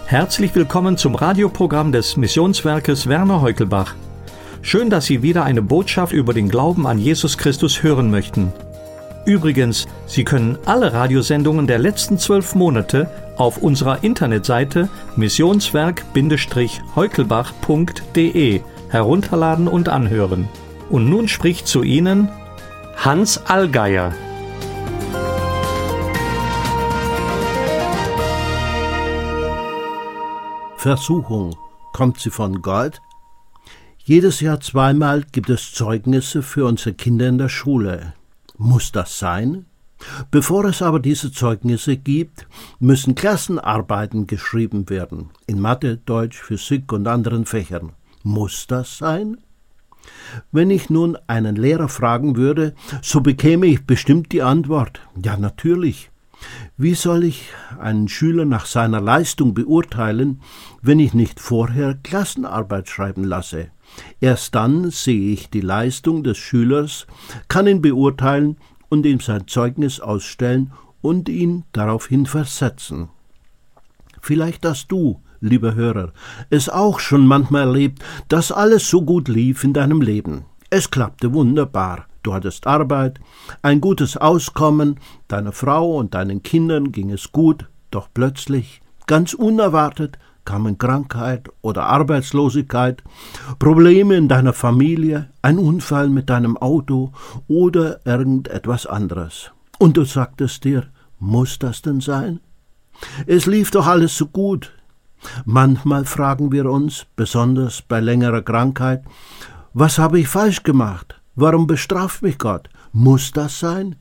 Herzlich willkommen zum Radioprogramm des Missionswerkes Werner Heukelbach. Schön, dass Sie wieder eine Botschaft über den Glauben an Jesus Christus hören möchten. Übrigens, Sie können alle Radiosendungen der letzten 12 Monate auf unserer Internetseite missionswerk-heukelbach.de herunterladen und anhören. Und nun spricht zu Ihnen Hans Allgeier. Versuchung, kommt sie von Gott? Jedes Jahr zweimal gibt es Zeugnisse für unsere Kinder in der Schule. Muss das sein? Bevor es aber diese Zeugnisse gibt, müssen Klassenarbeiten geschrieben werden, in Mathe, Deutsch, Physik und anderen Fächern. Muss das sein? Wenn ich nun einen Lehrer fragen würde, so bekäme ich bestimmt die Antwort: Ja, natürlich. Wie soll ich einen Schüler nach seiner Leistung beurteilen, wenn ich nicht vorher Klassenarbeit schreiben lasse? Erst dann sehe ich die Leistung des Schülers, kann ihn beurteilen und ihm sein Zeugnis ausstellen und ihn daraufhin versetzen. Vielleicht hast du, lieber Hörer, es auch schon manchmal erlebt, dass alles so gut lief in deinem Leben. Es klappte wunderbar. Du hattest Arbeit, ein gutes Auskommen, deiner Frau und deinen Kindern ging es gut, doch plötzlich, ganz unerwartet, kamen Krankheit oder Arbeitslosigkeit, Probleme in deiner Familie, ein Unfall mit deinem Auto oder irgendetwas anderes. Und du sagtest dir, muss das denn sein? Es lief doch alles so gut. Manchmal fragen wir uns, besonders bei längerer Krankheit, was habe ich falsch gemacht? Warum bestraft mich Gott? Muss das sein?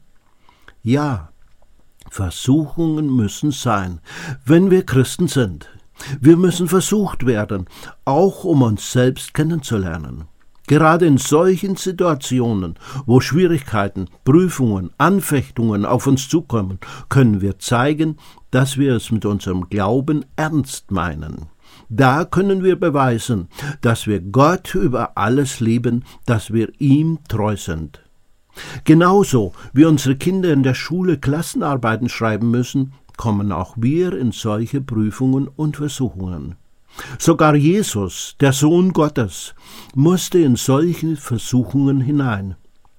Ja, Versuchungen müssen sein, wenn wir Christen sind. Wir müssen versucht werden, auch um uns selbst kennenzulernen. Gerade in solchen Situationen, wo Schwierigkeiten, Prüfungen, Anfechtungen auf uns zukommen, können wir zeigen, dass wir es mit unserem Glauben ernst meinen. Da können wir beweisen, dass wir Gott über alles lieben, dass wir ihm treu sind. Genauso wie unsere Kinder in der Schule Klassenarbeiten schreiben müssen, kommen auch wir in solche Prüfungen und Versuchungen. Sogar Jesus, der Sohn Gottes, musste in solche Versuchungen hinein.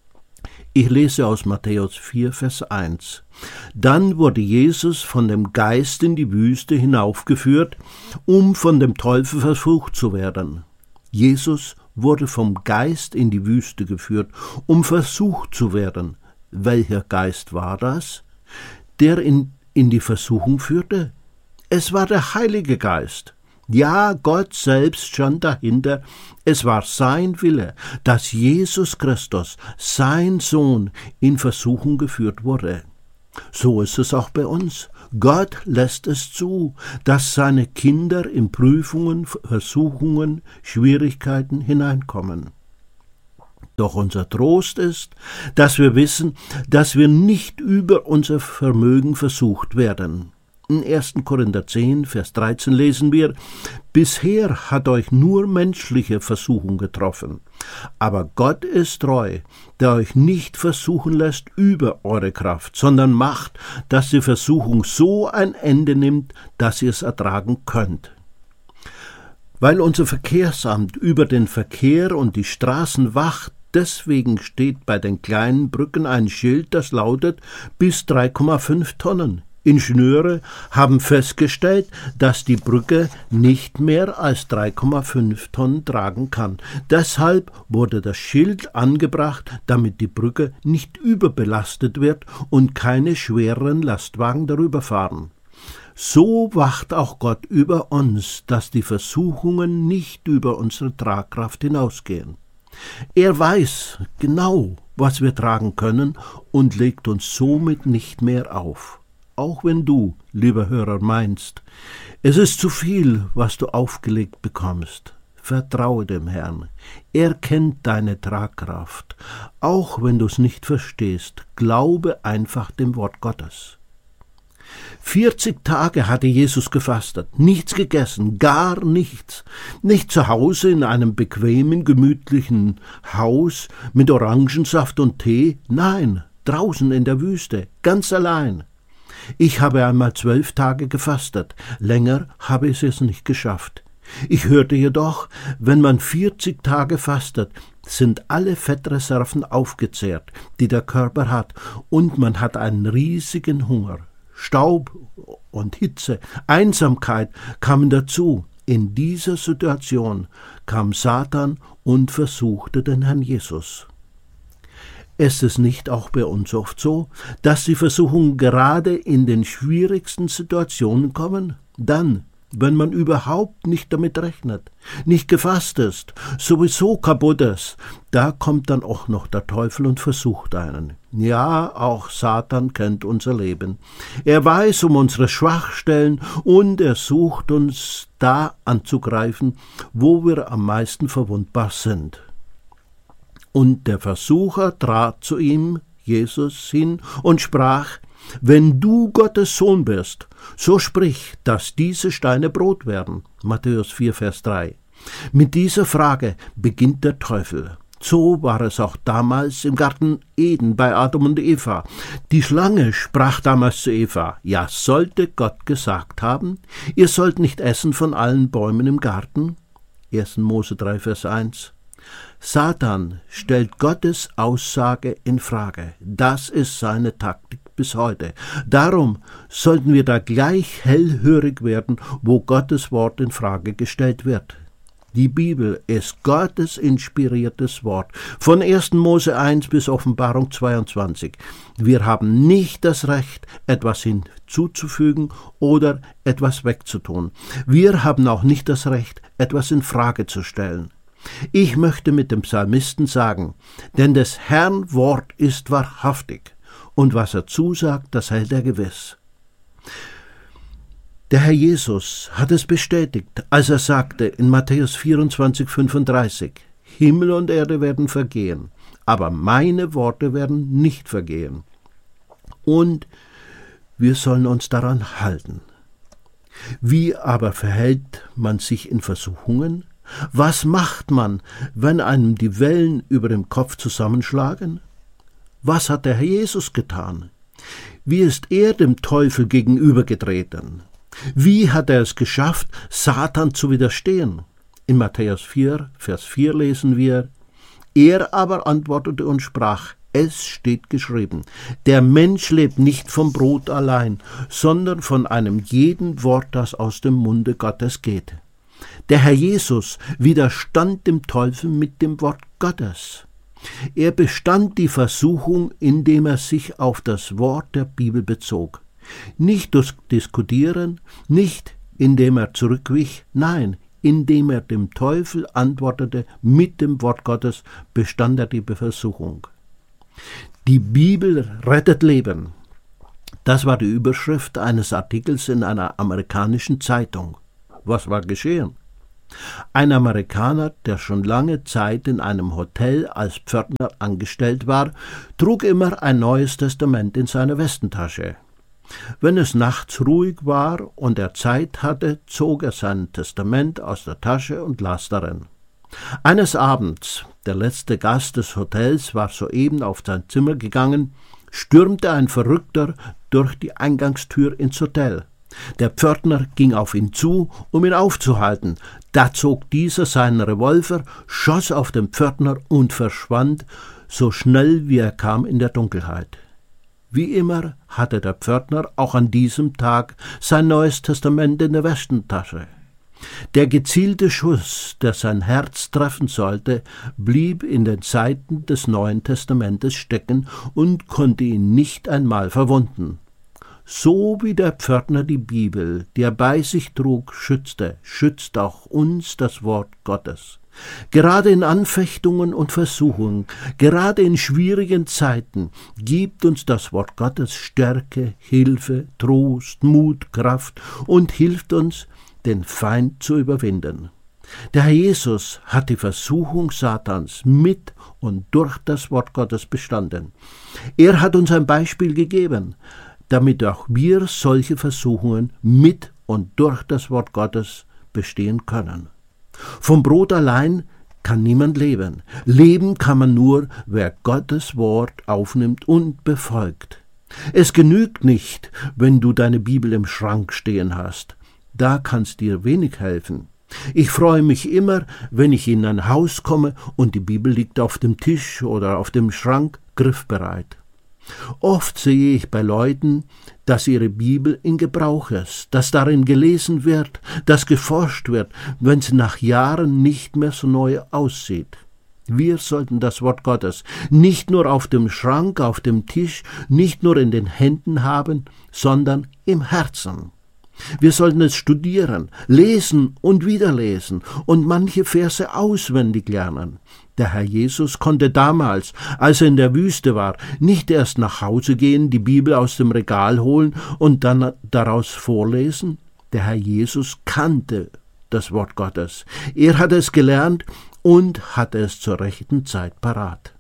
Ich lese aus Matthäus 4, Vers 1. Dann wurde Jesus von dem Geist in die Wüste hinaufgeführt, um von dem Teufel versucht zu werden. Jesus wurde vom Geist in die Wüste geführt, um versucht zu werden. Welcher Geist war das, der in die Versuchung führte? Es war der Heilige Geist. Ja, Gott selbst stand dahinter. Es war sein Wille, dass Jesus Christus, sein Sohn, in Versuchung geführt wurde. So ist es auch bei uns. Gott lässt es zu, dass seine Kinder in Prüfungen, Versuchungen, Schwierigkeiten hineinkommen. Doch unser Trost ist, dass wir wissen, dass wir nicht über unser Vermögen versucht werden. In 1. Korinther 10, Vers 13 lesen wir: Bisher hat euch nur menschliche Versuchung getroffen, aber Gott ist treu, der euch nicht versuchen lässt über eure Kraft, sondern macht, dass die Versuchung so ein Ende nimmt, dass ihr es ertragen könnt. Weil unser Verkehrsamt über den Verkehr und die Straßen wacht, deswegen steht bei den kleinen Brücken ein Schild, das lautet: bis 3,5 Tonnen. Ingenieure haben festgestellt, dass die Brücke nicht mehr als 3,5 Tonnen tragen kann. Deshalb wurde das Schild angebracht, damit die Brücke nicht überbelastet wird und keine schwereren Lastwagen darüber fahren. So wacht auch Gott über uns, dass die Versuchungen nicht über unsere Tragkraft hinausgehen. Er weiß genau, was wir tragen können und legt uns somit nicht mehr auf. Auch wenn du, lieber Hörer, meinst, es ist zu viel, was du aufgelegt bekommst, vertraue dem Herrn. Er kennt deine Tragkraft. Auch wenn du es nicht verstehst, glaube einfach dem Wort Gottes. 40 Tage hatte Jesus gefastet, nichts gegessen, gar nichts. Nicht zu Hause in einem bequemen, gemütlichen Haus mit Orangensaft und Tee, nein, draußen in der Wüste, ganz allein. Ich habe einmal 12 Tage gefastet, länger habe ich es nicht geschafft. Ich hörte jedoch, wenn man 40 Tage fastet, sind alle Fettreserven aufgezehrt, die der Körper hat, und man hat einen riesigen Hunger. Staub und Hitze, Einsamkeit kamen dazu. In dieser Situation kam Satan und versuchte den Herrn Jesus. Ist es nicht auch bei uns oft so, dass die Versuchungen gerade in den schwierigsten Situationen kommen? Dann, wenn man überhaupt nicht damit rechnet, nicht gefasst ist, sowieso kaputt ist, da kommt dann auch noch der Teufel und versucht einen. Ja, auch Satan kennt unser Leben. Er weiß um unsere Schwachstellen und er sucht uns da anzugreifen, wo wir am meisten verwundbar sind. Und der Versucher trat zu ihm, Jesus, hin und sprach: Wenn du Gottes Sohn bist, so sprich, dass diese Steine Brot werden. Matthäus 4, Vers 3. Mit dieser Frage beginnt der Teufel. So war es auch damals im Garten Eden bei Adam und Eva. Die Schlange sprach damals zu Eva: Ja, sollte Gott gesagt haben, ihr sollt nicht essen von allen Bäumen im Garten? 1. Mose 3, Vers 1. Satan stellt Gottes Aussage in Frage. Das ist seine Taktik bis heute. Darum sollten wir da gleich hellhörig werden, wo Gottes Wort in Frage gestellt wird. Die Bibel ist Gottes inspiriertes Wort, von 1. Mose 1 bis Offenbarung 22. Wir haben nicht das Recht, etwas hinzuzufügen oder etwas wegzutun. Wir haben auch nicht das Recht, etwas in Frage zu stellen. Ich möchte mit dem Psalmisten sagen: Denn des Herrn Wort ist wahrhaftig, und was er zusagt, das hält er gewiss. Der Herr Jesus hat es bestätigt, als er sagte in Matthäus 24, 35: Himmel und Erde werden vergehen, aber meine Worte werden nicht vergehen. Und wir sollen uns daran halten. Wie aber verhält man sich in Versuchungen? Was macht man, wenn einem die Wellen über dem Kopf zusammenschlagen? Was hat der Herr Jesus getan? Wie ist er dem Teufel gegenübergetreten? Wie hat er es geschafft, Satan zu widerstehen? In Matthäus 4, Vers 4 lesen wir: Er aber antwortete und sprach: Es steht geschrieben, der Mensch lebt nicht vom Brot allein, sondern von einem jeden Wort, das aus dem Munde Gottes geht. Der Herr Jesus widerstand dem Teufel mit dem Wort Gottes. Er bestand die Versuchung, indem er sich auf das Wort der Bibel bezog. Nicht durch Diskutieren, nicht indem er zurückwich, nein, indem er dem Teufel antwortete mit dem Wort Gottes, bestand er die Versuchung. Die Bibel rettet Leben. Das war die Überschrift eines Artikels in einer amerikanischen Zeitung. Was war geschehen? Ein Amerikaner, der schon lange Zeit in einem Hotel als Pförtner angestellt war, trug immer ein Neues Testament in seiner Westentasche. Wenn es nachts ruhig war und er Zeit hatte, zog er sein Testament aus der Tasche und las darin. Eines Abends, der letzte Gast des Hotels war soeben auf sein Zimmer gegangen, stürmte ein Verrückter durch die Eingangstür ins Hotel. Der Pförtner ging auf ihn zu, um ihn aufzuhalten. Da zog dieser seinen Revolver, schoss auf den Pförtner und verschwand, so schnell wie er kam, in der Dunkelheit. Wie immer hatte der Pförtner auch an diesem Tag sein Neues Testament in der Westentasche. Der gezielte Schuss, der sein Herz treffen sollte, blieb in den Seiten des Neuen Testamentes stecken und konnte ihn nicht einmal verwunden. So wie der Pförtner die Bibel, die er bei sich trug, schützte, schützt auch uns das Wort Gottes. Gerade in Anfechtungen und Versuchungen, gerade in schwierigen Zeiten gibt uns das Wort Gottes Stärke, Hilfe, Trost, Mut, Kraft und hilft uns, den Feind zu überwinden. Der Herr Jesus hat die Versuchung Satans mit und durch das Wort Gottes bestanden. Er hat uns ein Beispiel gegeben, damit auch wir solche Versuchungen mit und durch das Wort Gottes bestehen können. Vom Brot allein kann niemand leben. Leben kann man nur, wer Gottes Wort aufnimmt und befolgt. Es genügt nicht, wenn du deine Bibel im Schrank stehen hast. Da kann's dir wenig helfen. Ich freue mich immer, wenn ich in ein Haus komme und die Bibel liegt auf dem Tisch oder auf dem Schrank griffbereit. Oft sehe ich bei Leuten, dass ihre Bibel in Gebrauch ist, dass darin gelesen wird, dass geforscht wird, wenn sie nach Jahren nicht mehr so neu aussieht. Wir sollten das Wort Gottes nicht nur auf dem Schrank, auf dem Tisch, nicht nur in den Händen haben, sondern im Herzen. Wir sollten es studieren, lesen und wieder lesen und manche Verse auswendig lernen. Der Herr Jesus konnte damals, als er in der Wüste war, nicht erst nach Hause gehen, die Bibel aus dem Regal holen und dann daraus vorlesen. Der Herr Jesus kannte das Wort Gottes. Er hat es gelernt und hatte es zur rechten Zeit parat.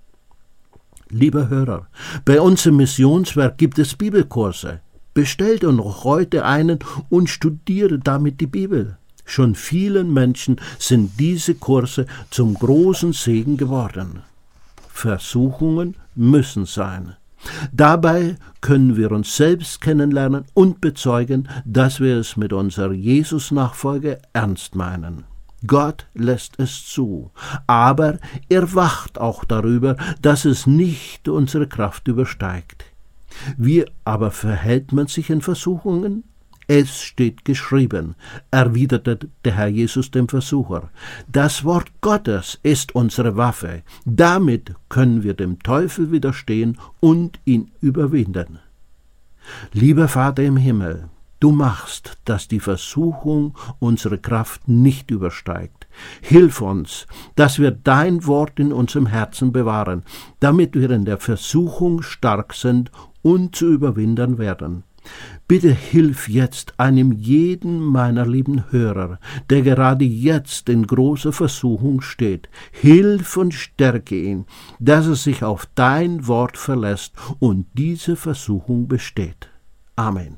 Lieber Hörer, bei uns im Missionswerk gibt es Bibelkurse. Bestell dir noch heute einen und studiere damit die Bibel. Schon vielen Menschen sind diese Kurse zum großen Segen geworden. Versuchungen müssen sein. Dabei können wir uns selbst kennenlernen und bezeugen, dass wir es mit unserer Jesus-Nachfolge ernst meinen. Gott lässt es zu, aber er wacht auch darüber, dass es nicht unsere Kraft übersteigt. Wie aber verhält man sich in Versuchungen? Es steht geschrieben, erwiderte der Herr Jesus dem Versucher. Das Wort Gottes ist unsere Waffe. Damit können wir dem Teufel widerstehen und ihn überwinden. Lieber Vater im Himmel, du machst, dass die Versuchung unsere Kraft nicht übersteigt. Hilf uns, dass wir dein Wort in unserem Herzen bewahren, damit wir in der Versuchung stark sind und zu überwinden werden. Bitte hilf jetzt einem jeden meiner lieben Hörer, der gerade jetzt in großer Versuchung steht. Hilf und stärke ihn, dass er sich auf dein Wort verlässt und diese Versuchung besteht. Amen.